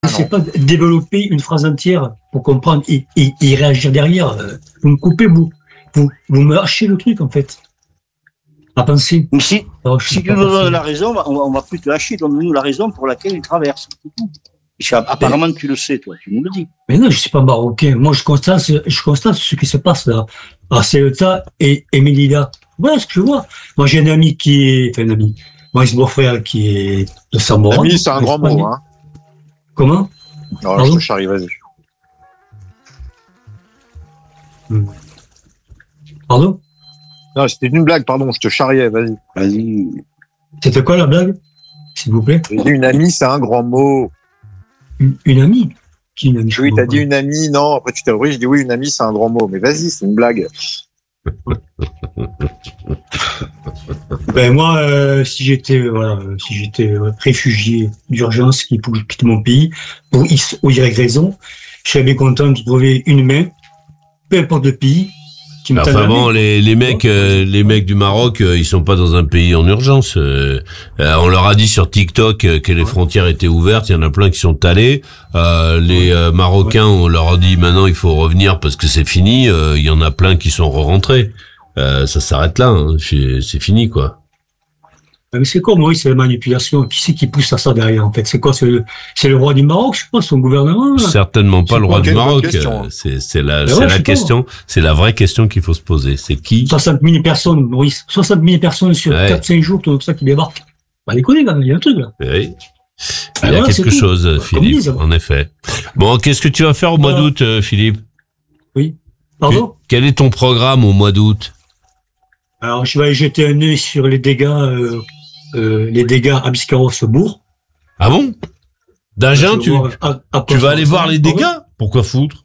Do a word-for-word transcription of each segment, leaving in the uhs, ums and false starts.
ne sais pas développer une phrase entière pour comprendre et, et, et réagir derrière. Vous me coupez, vous, vous, vous me hachez le truc, en fait. À penser. Mais si, Alors, si tu nous donnes la raison, on va, on va plus te hacher, donne-nous la raison pour laquelle il traverse. Apparemment, mais, tu le sais, toi, tu nous le dis. Mais non, je suis pas marocain. Moi, je constate, je constate ce qui se passe là. À Ceuta et, et Melilla. Voilà ce que je vois. Moi, j'ai un ami qui est, enfin, un ami. Moi, j'ai mon frère qui est de Saint-Morin. Ami, c'est un grand mot, hein. Comment? Non, Pardon je te charrie, vas-y. Hmm. Pardon? Non, c'était une blague, pardon, je te charriais, vas-y. Vas-y. C'était quoi la blague? S'il vous plaît? J'ai dit une amie, c'est un grand mot. Une, une amie? Qui une amie? Oui, t'as dit une amie, non, après tu t'es repris, j'ai dit oui, une amie, c'est un grand mot. Mais vas-y, c'est une blague. Ben moi, euh, si j'étais voilà, si j'étais euh, réfugié d'urgence qui pour quitter mon pays pour X ou Y raison, je serais bien content de trouver une main, peu importe le pays. Qui me enfin bon, les, les mecs, euh, les mecs du Maroc, euh, ils sont pas dans un pays en urgence. Euh, euh, on leur a dit sur TikTok euh, que les frontières étaient ouvertes. Il y en a plein qui sont allés. Euh, les euh, Marocains, on leur a dit maintenant il faut revenir parce que c'est fini. Euh, il y en a plein qui sont re-rentrés. Euh, ça s'arrête là. Hein. C'est, c'est fini, quoi. Mais c'est quoi, Maurice, c'est la manipulation? Qui c'est qui pousse à ça derrière, en fait? C'est quoi? C'est le, c'est le roi du Maroc, je sais pas, son gouvernement? Là. Certainement pas c'est le roi du Maroc. C'est, c'est la, c'est ouais, la question, pas. c'est la vraie question qu'il faut se poser. C'est qui? soixante mille personnes, Maurice. soixante mille personnes sur ouais. quatre cinq jours, tout ça qui débarquent. Bah, les connaît, il y a un truc, là. Oui. Il y a voilà, quelque chose, tout. Philippe, disent, en effet. Bon, qu'est-ce que tu vas faire au mois d'août, euh, Philippe? Oui. Pardon? Quel est ton programme au mois d'août? Alors, je vais jeter un œil sur les dégâts, euh, Euh, les dégâts à Biscarrosse-Bourg. Ah bon? D'Agen, tu, à, à tu vas aller voir les dégâts? Pourquoi foutre?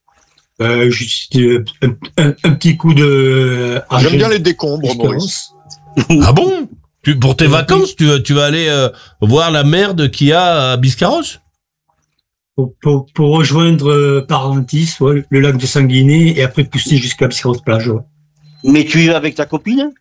euh, juste, euh, un, un, un petit coup de... Ah, j'aime bien les décombres, Maurice. Ah bon? Tu, pour tes vacances, tu, tu vas aller euh, voir la merde qu'il y a à Biscarrosse? Pour, pour, pour rejoindre euh, Parentis, ouais, le lac de Sanguinet, et après pousser jusqu'à Biscarrosse-Plage. Ouais. Mais tu y vas avec ta copine?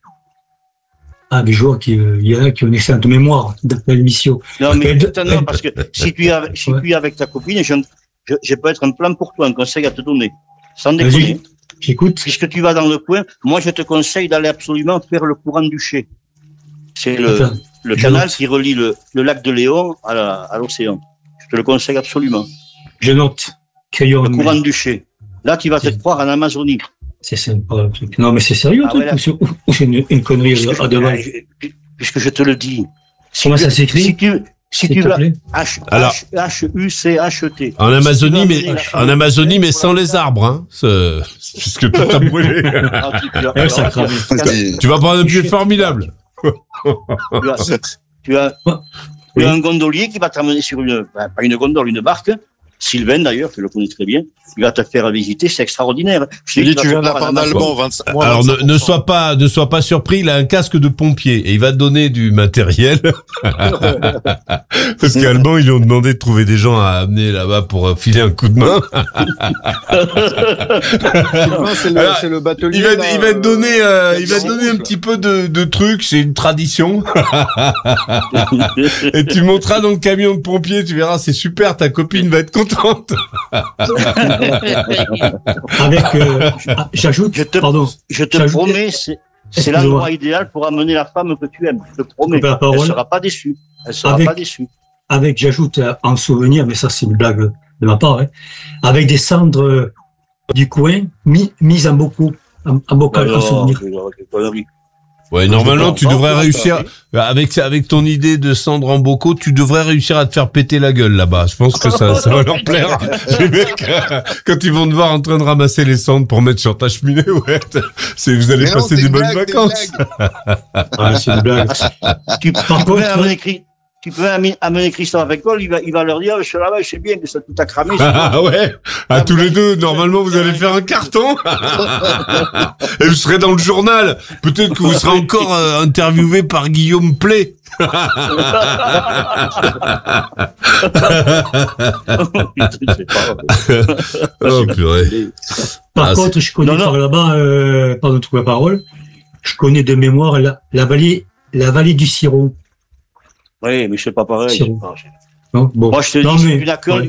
Ah, mais je vois qu'il y en a qui ont une excellente mémoire dans l'émission. Non, mais non, parce que si tu es avec, si ouais. tu es avec ta copine, je, je, je peux être un plan pour toi, un conseil à te donner. Sans déconner. Vas-y, j'écoute. Puisque tu vas dans le coin, moi, je te conseille d'aller absolument faire le courant du Ché. C'est le, Attends, le canal note. qui relie le, le lac de Léon à, la, à l'océan. Je te le conseille absolument. Je note. Crayon, le courant mais... du Ché. Là, tu vas te croire en Amazonie. C'est sympa, le truc. Non, mais c'est sérieux, ah, ouais, là, ou, ou c'est une, une connerie à devant? Puisque je te le dis. Si Comment tu, ça s'écrit? Si tu, si tu vas, H, Alors, H, H, U, C, H, T. En Amazonie, si mais, H, en Amazonie, mais sans les arbres, hein. C'est, puisque tout a brûlé. Tu vas prendre un pied formidable. Tu as, tu as, tu as un gondolier qui va t'amener sur une, pas une gondole, une barque. Sylvain, d'ailleurs, tu le connais très bien, il va te faire visiter, c'est extraordinaire. Je dis, tu viens d'apprendre allemand, vingt-cinq mois. Alors, ne, ne sois pas, ne sois pas surpris, il a un casque de pompier et il va te donner du matériel. Parce qu'allemand, ils lui ont demandé de trouver des gens à amener là-bas pour filer un coup de main. Sylvain, c'est le, Alors, c'est le batelier. Il va, là, il va te donner, euh, il va te donner un petit peu de, de trucs, c'est une tradition. Et tu monteras dans le camion de pompier, tu verras, c'est super, ta copine va être contente. Avec, euh, j'ajoute, je te, pardon, je te promets, c'est, c'est l'endroit idéal pour amener la femme que tu aimes. Je te promets, elle sera pas déçue. Elle sera avec, pas déçue. Avec, j'ajoute en souvenir, mais ça c'est une blague de ma part, hein, avec des cendres du coin mis, mises en bocaux, en, en bocal en souvenir. Ouais, normalement, tu devrais réussir, avec, avec ton idée de cendre en bocaux, tu devrais réussir à te faire péter la gueule là-bas. Je pense que ça, ça va leur plaire. Les mecs, quand ils vont te voir en train de ramasser les cendres pour mettre sur ta cheminée, ouais, c'est, vous allez mais passer non, des bonnes blague, vacances. Ah, c'est une blague. Tu, par contre, amener, tu peux amener Christophe avec Paul, il va, il va leur dire, je suis là-bas, je sais bien que ça tout a cramé. Ah ouais. À ah, tous les deux, normalement, vous allez faire un carton. Et vous serez dans le journal. Peut-être que vous serez encore euh, interviewé par Guillaume Play. Oh purée. Par ah, contre, c'est... je connais non, par non. là-bas, euh, pardon, trouve la parole, je connais de mémoire la, la vallée, la vallée du Ciron. Oui, mais c'est pas pareil. C'est pas... Non, bon. Moi, je te Non, dis, mais- si tu n'as qu'un ouais.